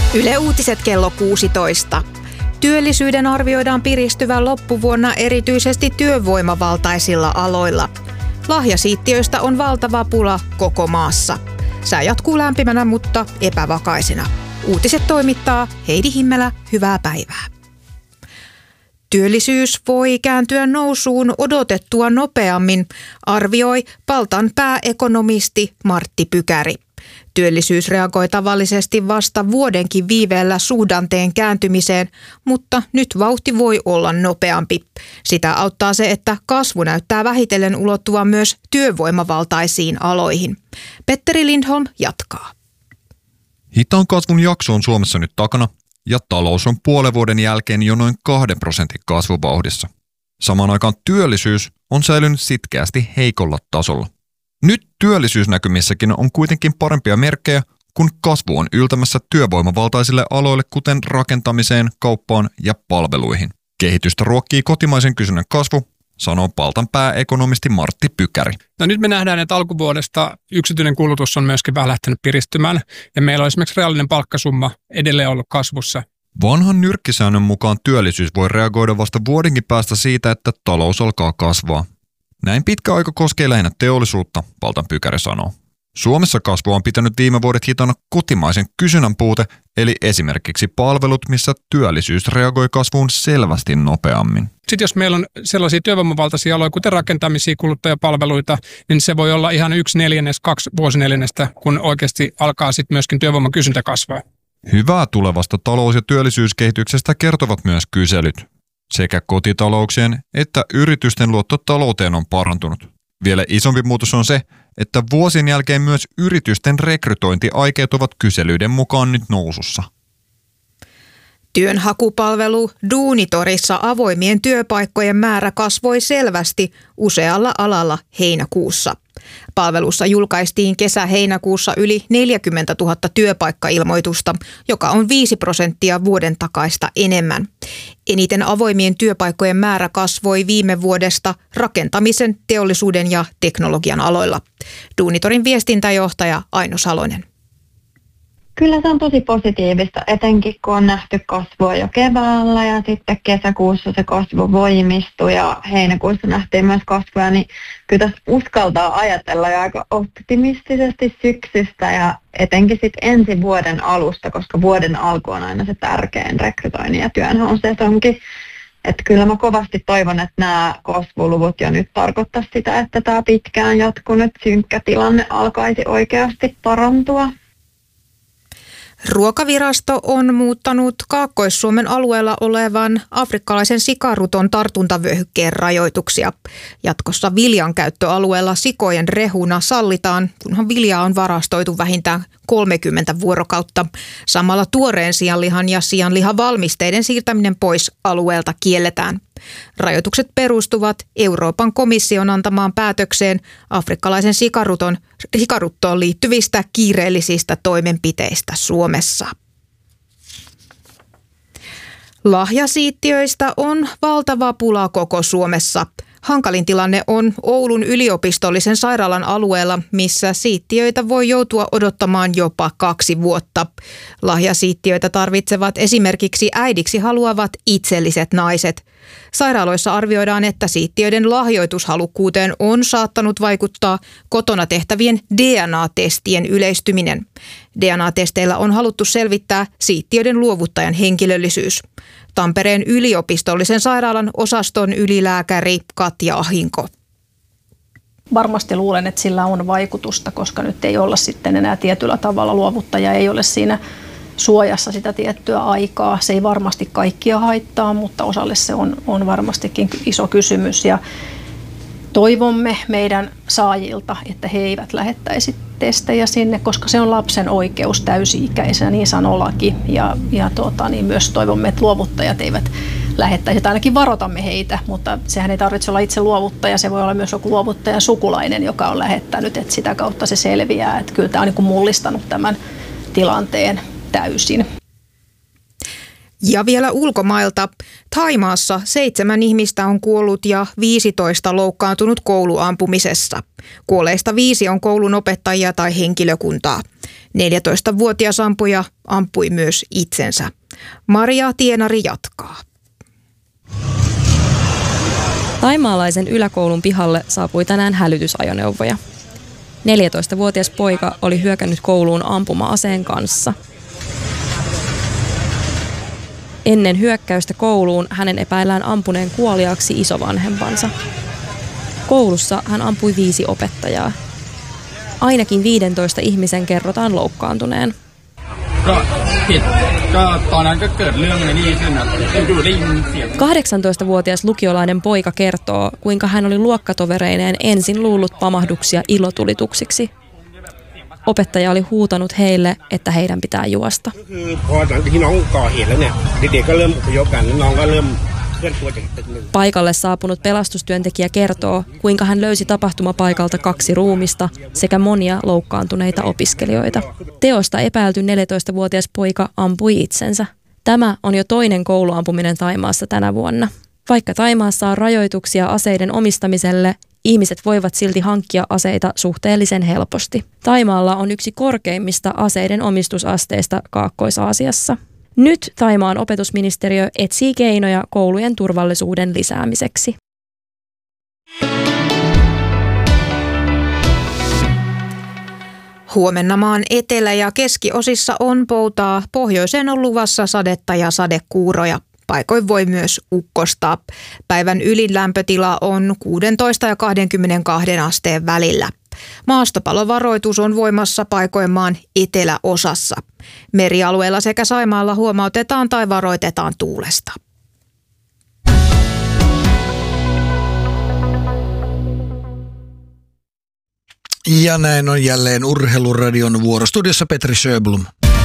Yle Uutiset kello 16. Työllisyyden arvioidaan piristyvän loppuvuonna erityisesti työvoimavaltaisilla aloilla. Lahjasiittiöistä on valtava pula koko maassa. Sää jatkuu lämpimänä, mutta epävakaisena. Uutiset toimittaa Heidi Himmelä, hyvää päivää. Työllisyys voi kääntyä nousuun odotettua nopeammin, arvioi Paltan pääekonomisti Martti Pykäri. Työllisyys reagoi tavallisesti vasta vuodenkin viiveellä suhdanteen kääntymiseen, mutta nyt vauhti voi olla nopeampi. Sitä auttaa se, että kasvu näyttää vähitellen ulottuvan myös työvoimavaltaisiin aloihin. Petteri Lindholm jatkaa. Hitaan kasvun jakso on Suomessa nyt takana ja talous on puolen vuoden jälkeen jo noin 2% kasvuvauhdissa. Samaan aikaan työllisyys on säilynyt sitkeästi heikolla tasolla. Nyt työllisyysnäkymissäkin on kuitenkin parempia merkkejä, kun kasvu on yltämässä työvoimavaltaisille aloille, kuten rakentamiseen, kauppaan ja palveluihin. Kehitystä ruokkii kotimaisen kysynnän kasvu, sanoo Paltan pääekonomisti Martti Pykäri. No nyt me nähdään, että alkuvuodesta yksityinen kulutus on myöskin vähän lähtenyt piristymään, ja meillä on esimerkiksi reaalinen palkkasumma edelleen ollut kasvussa. Vanhan nyrkkisäännön mukaan työllisyys voi reagoida vasta vuodenkin päästä siitä, että talous alkaa kasvaa. Näin pitkä aika koskee lähinnä teollisuutta, Paltan Pykäri sanoo. Suomessa kasvua on pitänyt viime vuodet hitana kotimaisen kysynnän puute, eli esimerkiksi palvelut, missä työllisyys reagoi kasvuun selvästi nopeammin. Sitten jos meillä on sellaisia työvoimavaltaisia aloja, kuten rakentamisia, kuluttajapalveluita, niin se voi olla ihan 1/4, 2 vuosineljännestä, kun oikeasti alkaa sitten myöskin työvoiman kysyntä kasvaa. Hyvää tulevasta talous- ja työllisyyskehityksestä kertovat myös kyselyt. Sekä kotitalouksien että yritysten luotto talouteen on parantunut. Vielä isompi muutos on se, että vuosien jälkeen myös yritysten rekrytointiaikeet ovat kyselyiden mukaan nyt nousussa. Työnhakupalvelu Duunitorissa avoimien työpaikkojen määrä kasvoi selvästi usealla alalla heinäkuussa. Palvelussa julkaistiin kesä-heinäkuussa yli 40 000 työpaikkailmoitusta, joka on 5% vuoden takaista enemmän. Eniten avoimien työpaikkojen määrä kasvoi viime vuodesta rakentamisen, teollisuuden ja teknologian aloilla. Duunitorin viestintäjohtaja Aino Salonen. Kyllä se on tosi positiivista, etenkin kun on nähty kasvua jo keväällä ja sitten kesäkuussa se kasvu voimistui ja heinäkuussa nähtiin myös kasvua, niin kyllä tässä uskaltaa ajatella jo aika optimistisesti syksystä ja etenkin sitten ensi vuoden alusta, koska vuoden alku on aina se tärkein rekrytoinnin ja työnhaun sesonki. Että kyllä mä kovasti toivon, että nämä kasvuluvut jo nyt tarkoittaa sitä, että tämä pitkään jatkunut synkkä tilanne alkaisi oikeasti parantua. Ruokavirasto on muuttanut Kaakkois-Suomen alueella olevan afrikkalaisen sikaruton tartuntavyöhykkeen rajoituksia. Jatkossa viljan käyttöalueella sikojen rehuna sallitaan, kunhan viljaa on varastoitu vähintään 30 vuorokautta. Samalla tuoreen sianlihan ja sianlihan valmisteiden siirtäminen pois alueelta kielletään. Rajoitukset perustuvat Euroopan komission antamaan päätökseen afrikkalaisen sikaruttoon liittyvistä kiireellisistä toimenpiteistä Suomessa. Lahjasiittiöistä on valtava pula koko Suomessa. Hankalin tilanne on Oulun yliopistollisen sairaalan alueella, missä siittiöitä voi joutua odottamaan jopa 2 vuotta. Lahjasiittiöitä tarvitsevat esimerkiksi äidiksi haluavat itselliset naiset. Sairaaloissa arvioidaan, että siittiöiden lahjoitushalukkuuteen on saattanut vaikuttaa kotona tehtävien DNA-testien yleistyminen. DNA-testeillä on haluttu selvittää siittiöiden luovuttajan henkilöllisyys. Tampereen yliopistollisen sairaalan osaston ylilääkäri Katja Ahinko. Varmasti luulen, että sillä on vaikutusta, koska nyt ei olla sitten enää tietyllä tavalla, luovuttaja ei ole siinä suojassa sitä tiettyä aikaa. Se ei varmasti kaikkia haittaa, mutta osalle se on varmastikin iso kysymys. Ja toivomme meidän saajilta, että he eivät lähettäisi testejä sinne, koska se on lapsen oikeus täysi-ikäisenä, niin sanoo laki. Niin myös toivomme, että luovuttajat eivät lähettäisi, tai ainakin varoitamme heitä, mutta sehän ei tarvitse olla itse luovuttaja, se voi olla myös joku luovuttajan sukulainen, joka on lähettänyt, että sitä kautta se selviää. Että kyllä tämä on niin kuin mullistanut tämän tilanteen täysin. Ja vielä ulkomailta. Thaimaassa 7 ihmistä on kuollut ja 15 loukkaantunut kouluampumisessa. Kuolleista 5 on koulun opettajia tai henkilökuntaa. 14-vuotias ampuja ampui myös itsensä. Maria Tienari jatkaa. Thaimaalaisen yläkoulun pihalle saapui tänään hälytysajoneuvoja. 14-vuotias poika oli hyökännyt kouluun ampuma-aseen kanssa. Ennen hyökkäystä kouluun hänen epäillään ampuneen kuoliaaksi isovanhempansa. Koulussa hän ampui 5 opettajaa. Ainakin 15 ihmisen kerrotaan loukkaantuneen. 18-vuotias lukiolainen poika kertoo, kuinka hän oli luokkatovereineen ensin luullut pamahduksia ilotulituksiksi. Opettaja oli huutanut heille, että heidän pitää juosta. Paikalle saapunut pelastustyöntekijä kertoo, kuinka hän löysi tapahtumapaikalta 2 ruumista sekä monia loukkaantuneita opiskelijoita. Teosta epäilty 14-vuotias poika ampui itsensä. Tämä on jo toinen kouluampuminen Thaimaassa tänä vuonna. Vaikka Thaimaassa on rajoituksia aseiden omistamiselle, ihmiset voivat silti hankkia aseita suhteellisen helposti. Thaimaalla on yksi korkeimmista aseiden omistusasteista Kaakkois-Aasiassa. Nyt Thaimaan opetusministeriö etsii keinoja koulujen turvallisuuden lisäämiseksi. Huomenna maan etelä- ja keskiosissa on poutaa. Pohjoiseen on luvassa sadetta ja sadekuuroja. Paikoin voi myös ukkostaa. Päivän ylin lämpötila on 16 ja 22 asteen välillä. Maastopalovaroitus on voimassa paikoin maan eteläosassa. Merialueella sekä Saimaalla huomautetaan tai varoitetaan tuulesta. Ja näin on jälleen Urheiluradion vuoro. Studiossa Petri Sjöblom.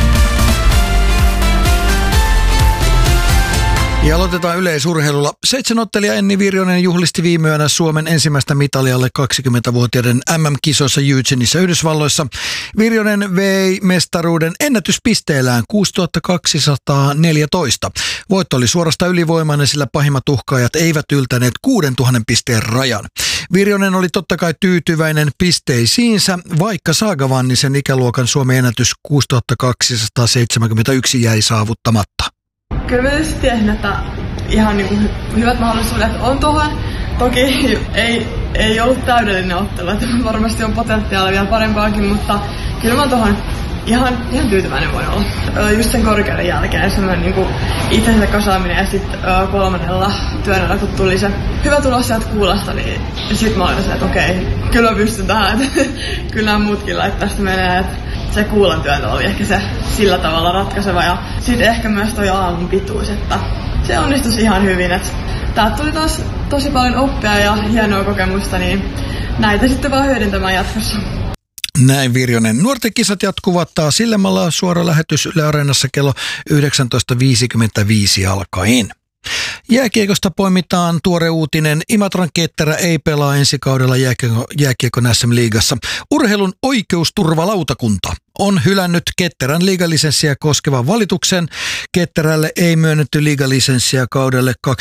Ja aloitetaan yleisurheilulla. 7-ottelija Enni Virjonen juhlisti viime yönä Suomen ensimmäistä mitalia alle 20-vuotiaiden MM-kisoissa Eugeneissa Yhdysvalloissa. Virjonen vei mestaruuden ennätyspisteellään 6214. Voitto oli suorastaan ylivoimainen, sillä pahimmat uhkaajat eivät yltäneet 6000 pisteen rajan. Virjonen oli totta kai tyytyväinen pisteisiinsä, vaikka Saga Vannisen ikäluokan Suomen ennätys 6271 jäi saavuttamatta. Kyllä mä tietysti tiesin, että ihan niin kuin hyvät mahdollisuudet on tuohon. Toki ei ollut täydellinen ottelu, että varmasti on potentiaalia vielä parempaakin, mutta kyllä mä tuohon ihan tyytyväinen voin olla. Just sen korkeuden jälkeen semmoinen niin kuin itsensä kasaaminen ja sitten 3. työnnöllä, kun tuli se hyvä tulos sieltä kuulasta, niin sitten mä olin että okei, kyllä mä pystyn tähän, että kyllä nämä muutkin laittaa sitä menee, että se kuulan työntö oli ehkä se sillä tavalla ratkaiseva ja sitten ehkä myös toi aamun pituus, että se onnistui ihan hyvin, että täältä tuli taas tosi paljon oppia ja hienoa kokemusta, niin näitä sitten vaan hyödyntämään jatkossa. Näin Virjonen. Nuorten kisat jatkuvat taas Sillemaalla, suora lähetys Yle Areenassa kello 19.55 alkaen. Jääkiekosta poimitaan tuore uutinen. Imatran Ketterä ei pelaa ensi kaudella jääkiekon SM-liigassa. Urheilun oikeusturvalautakunta on hylännyt Ketterän liigalisenssiä koskevan valituksen. Ketterälle ei myönnetty liigalisenssiä kaudelle 26-27.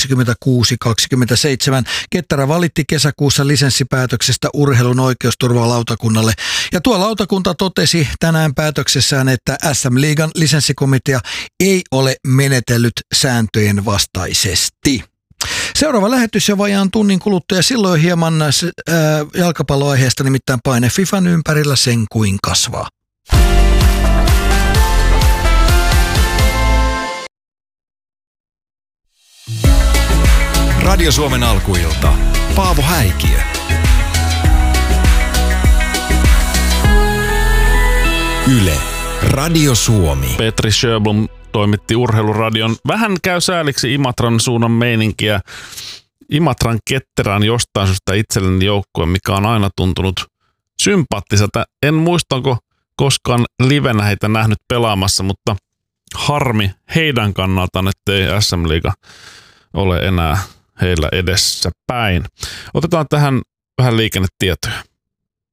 Ketterä valitti kesäkuussa lisenssipäätöksestä urheilun oikeusturvalautakunnalle. Ja tuo lautakunta totesi tänään päätöksessään, että SM-liigan lisenssikomitea ei ole menetellyt sääntöjen vastaisesti. Seuraava lähetys jo vajaan tunnin kuluttua, silloin hieman jalkapalloaiheesta, nimittäin paine FIFAn ympärillä sen kuin kasvaa. Radio Suomen alkuilta. Paavo Häikiö. Yle. Radio Suomi. Petri Sjöblom toimitti Urheiluradion. Vähän käy sääliksi Imatran suunnan meininkiä. Imatran Ketterä on jostain syystä itselleni joukkue, mikä on aina tuntunut sympaattiselta. En muista, onko koskaan livenä heitä nähnyt pelaamassa, mutta harmi heidän kannaltaan, ettei SM-liiga ole enää heillä edessä päin. Otetaan tähän vähän liikennetietoja.